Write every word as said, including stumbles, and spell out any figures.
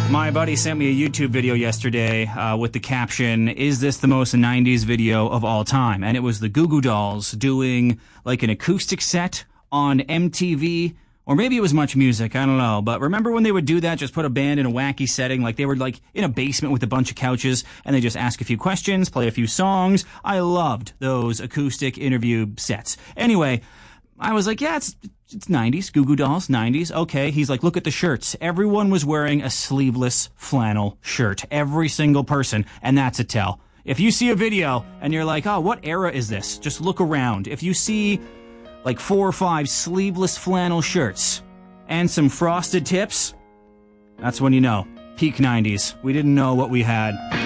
My buddy sent me a YouTube video yesterday uh, with the caption, "Is this the most nineties video of all time?" And it was the Goo Goo Dolls doing like an acoustic set on M T V, or maybe it was Much Music, I don't know. But remember when they would do that, just put a band in a wacky setting, like they were like in a basement with a bunch of couches, and they just ask a few questions, play a few songs. I loved those acoustic interview sets. Anyway, I was like, yeah, it's it's nineties, Goo Goo Dolls, nineties, okay. He's like, look at the shirts. Everyone was wearing a sleeveless flannel shirt. Every single person, and that's a tell. If you see a video and you're like, oh, what era is this? Just look around. If you see like four or five sleeveless flannel shirts and some frosted tips, that's when you know. Peak nineties. We didn't know what we had.